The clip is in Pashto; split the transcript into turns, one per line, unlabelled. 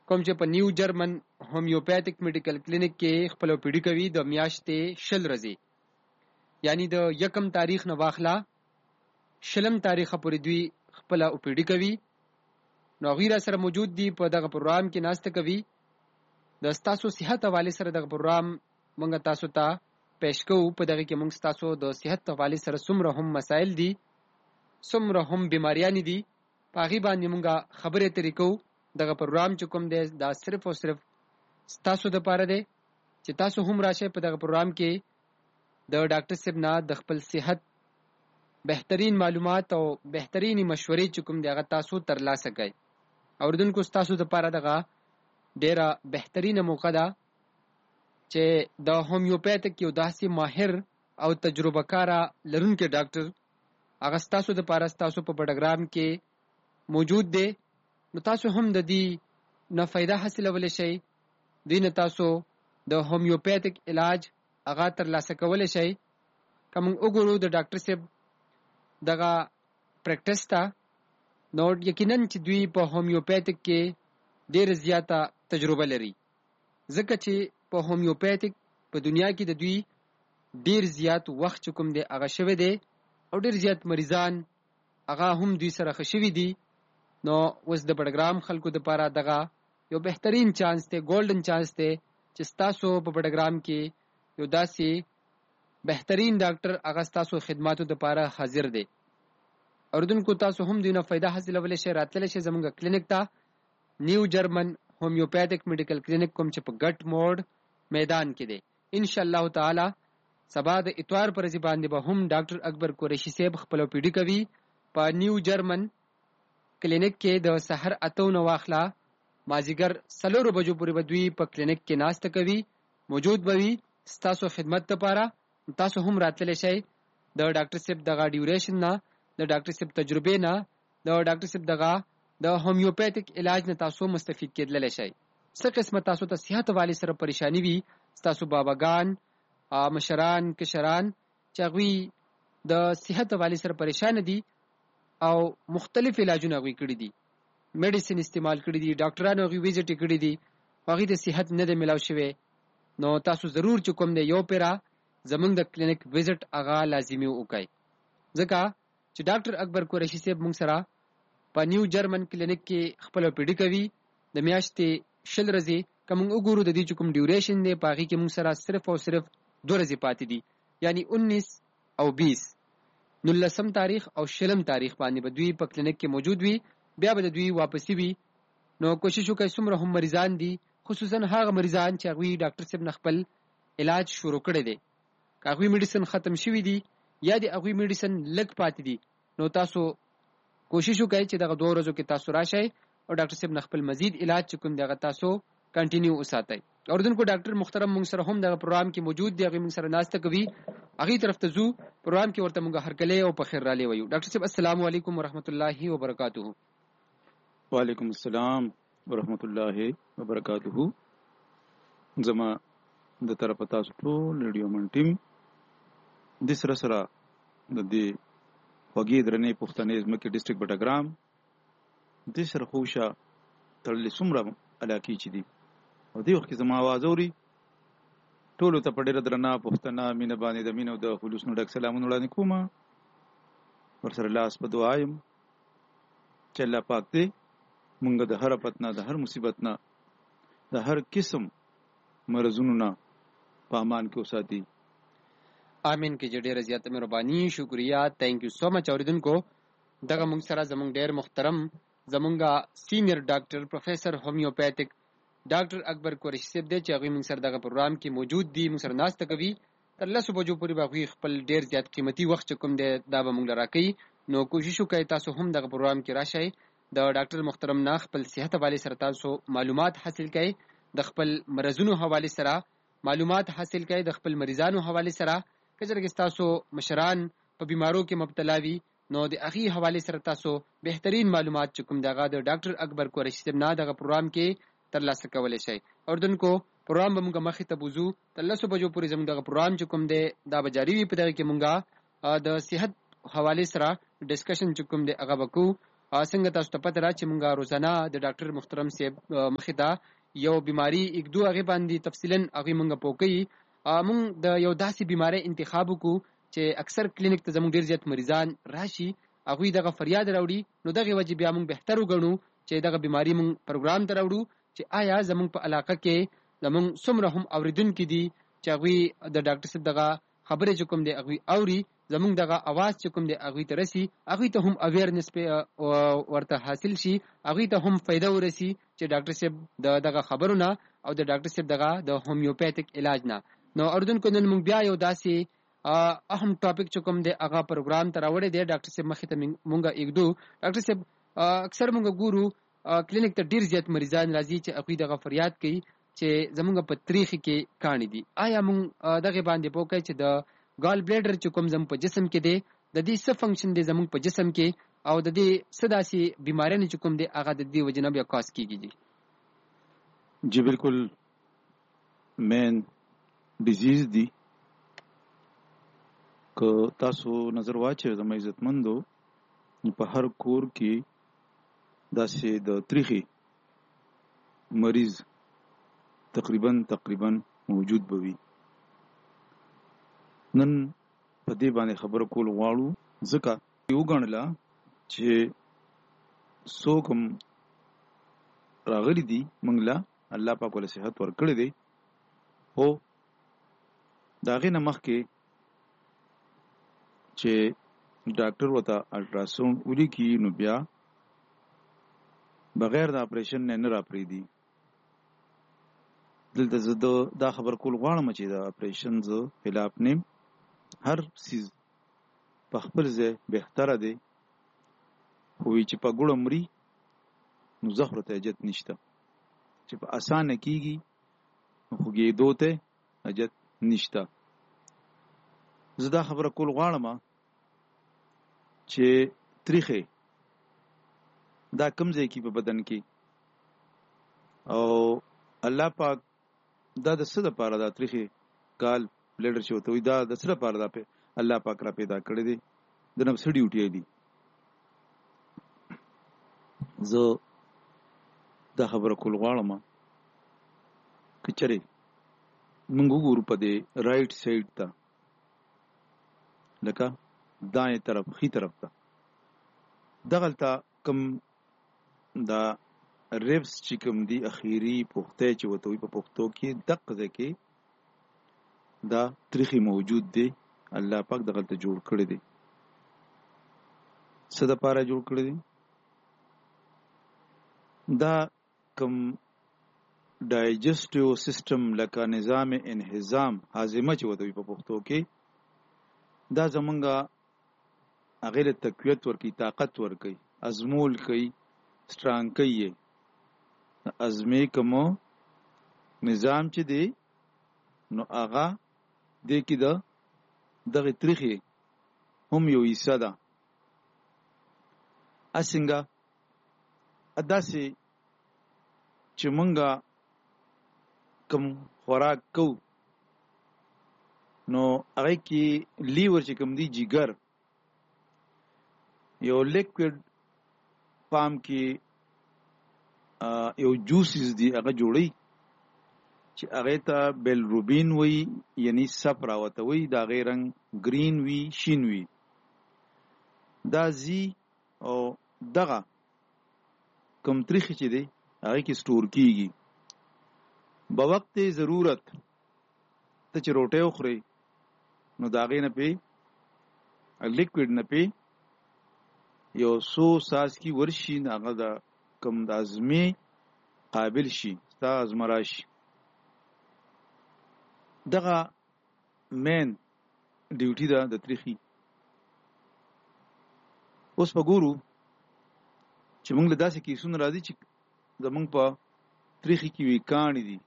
کوم چې په نیو جرمن هومیوپیتیک میډیکل کلینیک کې خپل پیډي کوي د میاشتې 10 ورځې، یعنی د 1 تاریخ نه واخلا 20 تاریخ پورې دوی خپل پیډي کوي. نو غیر سره موجود دي په دغه پروګرام کې ناشته کوي. د تاسو صحت حواله سره دغه پروګرام موږ تاسو ته پېښ کوو. په دغه کې موږ تاسو د صحت حواله سره څومره هم مسائل دي، څومره هم بیماریاں دي، په هغه باندې موږ خبرې ترې کوو. دغه پروګرام چې کوم دی دا صرف او صرف تاسو د پاره دی چې تاسو هم راشئ په دغه پروګرام کې د ډاکټر صاحب نه د خپل صحت بهترین معلومات او بهترین مشورې چې کوم دی هغه تاسو ترلاسه کړئ. اوردونکو تاسو د پاره دغه ډیره بهترینه موقع ده چې د هومیوپیتیک یو داسې ماهر او تجربه کار لرونکي ډاکټر هغه تاسو د پاره تاسو په پروګرام کې موجود دی. نو تاسو هم د دې نه فائدہ حاصلولای شئ. دین تاسو د هومیوپیتیک علاج هغه ترلاسه کولای شئ. کوم وګورو د ډاکټر صاحب دغه پریکټس تا نو یقینا چې دوی په هومیوپیتیک کې ډېر زیاته تجربه لري، ځکه چې په هومیوپیتیک په دنیا کې د دوی ډېر زیات وخت کوم دی هغه شوی دی او ډېر زیات مریضان هغه هم دوی سره خشوي دي. نو اوس د پروګرام خلکو د پاره دغه یو بهترین چانس ته ګولډن چانس ته چې تاسو په پروګرام کې یو داسې بهترین ډاکټر هغه تاسو خدماتو د پاره حاضر دی. اوردونکو تاسو هم دینه فائدہ حاصلولای شئ. راتللی شئ زموږ کلینیک ته، نیو جرمن هومیوپیتیک میډیکل کلینیک کوم چې په ګټ موډ میدان کې دی. ان شاء الله تعالی سبا د اتوار پر ځی باندې به هم ډاکټر اکبر قریشی صاحب خپل پیډي کوي په نیو جرمن کلینیک کې د سحر 8 واخلا مازیګر 4 بجو پورې بدوی په کلینیک کې ناشته کوي، موجود بوي تاسو خدمت لپاره. تاسو هم راتللی شئ. د ډاکټر صاحب دغه ډیوریشن نه، د ډاکټر صاحب تجربه نه، د ډاکټر صاحب دغه د هومیوپیتیک علاج نه تاسو مستفید کېدلی شئ. څه قسمه تاسو ته صحت والی سره پریشانی وي، تاسو باباګان مشران کشران چې غوي د صحت والی سره پریشان دي او مختلف علاجونه غوي کړی دي، میډیسن استعمال کړی دي، ډاکټرانو غوي ویزټ کړی دي، هغه د صحت نه د ملاو شوی. نو تاسو ضرور چې کوم دی یو پیرا زمونږ د کلینیک ویزټ هغه لازمي وکړئ، ځکه چې ډاکټر اکبر قریشی صاحب موږ سره په نیو جرمن کلینیک کې خپل پیډي کوي د میاشتې 20 ورځې. کوم وګورو د دې کوم ډیوریشن دی پاغي کې موږ سره صرف او صرف 2 ورځې پاتې دي، یعنی 19 او 20 19 تاریخ او 20 تاریخ باندې به دوی په کلینیک کې موجود وي، بیا به دوی واپسی وي. نو کوشش وکړئ څومره هم مریضان دي، خصوصا هغه مریضان چې هغه ډاکټر صاحب نه خپل علاج شروع کړی دی، هغه میډیسن ختم شوی دي یا د هغه میډیسن لګ پاتې دي. نو تاسو کوشش وکړئ چې دغه 2 ورځو کې تاسو راشئ او ډاکټر صاحب نه خپل مزید علاج کوم دغه تاسو کنټینیو وساتئ. اوردونکو ډاکټر محترم موږ سره هم دغه پروګرام کې موجود دی، هغه موږ سره ناشته کوي، هغه طرف ته زو پروګرام کې ورته موږ هرکله او په خیر را لې وایو. ډاکټر صاحب السلام علیکم ورحمت الله وبرکاتہ.
وعلیکم السلام ورحمت الله وبرکاتہ. زما د طرف تاسو ټول ریډیو من ټیم د سره د دې وګي درنې پښتنې زمکه ډیسټریکټ بټګرام د سره خوشا تړلې څومره علاقې چي دي او دی وخت زما आवाज اوري ټول ته په ډېر درنه پښتنه مینه باندې د مینو د خلوص نو ډک سلامونه وړاندې کوم. ورسره لاس په دعایم چې الله پاک دې مونږ د هر پتنا د هر مصیبت نه د هر قسم مرزونو نه په امان کې وساتي.
امين کې ډېر زیاته مهرباني، شکریا، تھینک یو سو مچ. اوریدونکو دغه موږ سره زموږ ډېر محترم زمونږه سینیئر ډاکټر پروفیسر هومیوپیتیک ډاکټر اکبر قریشی صاحب دی چې هغه موږ سره دغه پروګرام کې موجود دي، موږ سره ناشته کوي تر 10 بجو پورې به خپل ډېر زیات قیمتي وخت کوم دی دا به موږ لراکې. نو کوشش وکړئ تاسو هم دغه پروګرام کې راشئ، د ډاکټر محترم نه خپل صحت حواله سره تاسو معلومات حاصل کړئ، د خپل مرزونو حواله سره معلومات حاصل کړئ، د خپل مریضانو حواله سره کچره تاسو مشران په بیمارو کې مبتلا وي نو د اخی حواله سره تاسو بهترین معلومات کوم دغه د ډاکټر اکبر قریشی صاحب نه دغه پروګرام کې ترلاسه کولای شئ. اوردونکو پروګرام به موږ مخې ته بوزو تر 10 بجو پورې زموږ دغه پروګرام کوم دی دا به جاری وي. په دغه کې موږ د صحت حواله سره ډسکشن کوم دی هغه وکړو څنګه تاسو ته پته را چې مونږه روزانه د ډاکټر محترم صاحب مخې ته یو بیماری یک دو هغه باندې تفصیلا هغه مونږه پوکي مونږ د یو داسې بیماری انتخاب وکړو چې اکثر کلینیک ته زموږ ډیر زیات مریضان راشي هغه دغه فریاد راوړي نو دغه وجه بیا مونږ بهتر وګڼو چې دغه بیماری مونږ پروګرام ته راوړو چې آیا زموږ په علاقه کې زموږ څومره هم اوریدونکو دي چې هغه د ډاکټر صاحب دغه خبره چې کوم دی هغه اوري زموږ دغه आवाज چې کوم دی هغه ته رسی هغه ته هم اویرنس په ورته حاصل شي هغه ته هم فائدہ ورسی چې ډاکټر صاحب دغه خبرونه او د ډاکټر صاحب دغه د هومیوپیتیک علاج نه نو اردوونکو نن موږ بیا یو داسې اهم ټاپک چې کوم دی هغه پروګرام ته راوړی دی ډاکټر صاحب مخې ته مونږه یکدو ډاکټر صاحب اکثر مونږ ګورو کلینیک ته ډیر زیات مریضان راځي چې هغه دغه فریاد کوي چې زمونږ په تاریخ کې کہانی دي آیا مونږ دغه باندې پوکای چې د ګال بلیډر چې کوم زم په جسم کې دی د دې څه فنکشن دی زمونږ په جسم کې او د دې صداسي بیماریاں چې کوم دی هغه د دې وجنه بیا کاس کیږي
جی بالکل مین ډیزیز دی که تاسو نظر واچئ زما عزتمندو په هر کور کې داسې د تاریخي مریض تقریبا موجود بوي نن په دې باندې خبر کول غواړو ځکه یو غنلا چې څوک راغلي دي منګلا الله پاک ول صحت ورکړي دي او داغه نمخ کې چې ډاکټر وتا الټراساوند ولي کی نو بیا بغیر د اپریشن نه راپری دي دلته زه دا خبر کول غواړم چې دا اپریشن زه خلاف نیم هر سیز په خپل ځای بهتره دی خو چې په ګوړه مري نو زخرت اجت نشته چې په اسانه کیږي خو کېدو ته اجت نشته زه دا خبره کول غواړم چې تاریخي دا کم ځای کې په بدن کې او الله پاک دا د څه لپاره دا تاریخي کال بلیډر چې وته وي دا د څه لپاره دا په الله پاک را پیدا کړی دی د نو څه ډیوټي دی زه دا خبره کول غواړم کچره موږ وګورو په دې رائټ سایډ ته لکه دایې طرف خي طرف ته دغلطه کم دا ریبس چې کوم دی اخیری پخته چې وته وي په پختو کې دقه کې دا تاریخي موجود دی الله پاک دغلطه جوړ کړی دی څه د پاره جوړ کړی دی دا کم ډایجسټیو سیستم لکه نظام انهضام هاضمه چې وته وي په پختو کې دا زمونږه هغه تقویت ورکی طاقت ورکی ازمول کوي سترانګ کوي ازمه کومو نظام چې دی نو هغه د کې دغه تاریخي هم یو حصہ ده اسنګه اداسي چې مونږه کوم خوراک کو نو هغه کې لیور چې کوم دی جګر یو لیکوډ فارم کې یو جوسز دی هغه جوړي چې هغه ته بیلروبین وی یعنی صفرا وته وی دا غیر رنگ گرین وی شین وی دا زی او دغه کم تاریخ چې دی هغه کې سٹور کیږي په وخت ضرورت ته چې روټه وخوري نو دا غې نه پی لیکوډ نه پی یو سو ساس کی ورشي هغه دا کم د ازمه قابل شي ستا ازمراش دغه مین ډیوټي دا د تاریخي اوس په ګورو چې موږ له داسې کیسونو راځي چې زمونږ په تاریخي کې وی کہانی دي